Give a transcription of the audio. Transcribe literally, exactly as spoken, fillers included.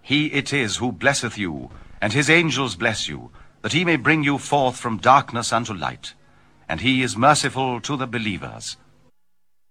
He it is who blesseth you, and his angels bless you, that he may bring you forth from darkness unto light. And he is merciful to the believers.